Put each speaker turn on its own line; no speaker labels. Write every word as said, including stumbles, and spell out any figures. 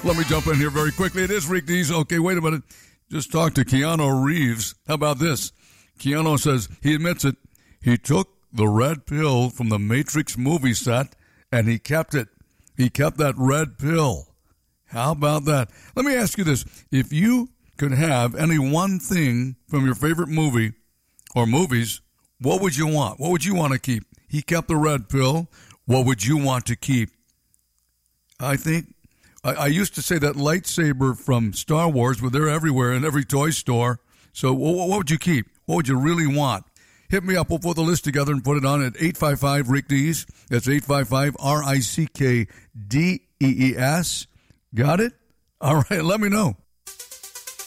Let me jump in here very quickly. It is Rick Dees. Okay, wait a minute. Just talked to Keanu Reeves. How about this? Keanu says he admits it. He took the red pill from the Matrix movie set, and he kept it. He kept that red pill. How about that? Let me ask you this. If you could have any one thing from your favorite movie or movies, what would you want? What would you want to keep? He kept the red pill. What would you want to keep? I think I, I used to say that lightsaber from Star Wars, but they're everywhere in every toy store. So what, what would you keep? What would you really want? Hit me up. We'll put the list together and put it on at eight five five, R I C K D E E S. That's eight five five, R I C K D E E S. Got it? All right, let me know.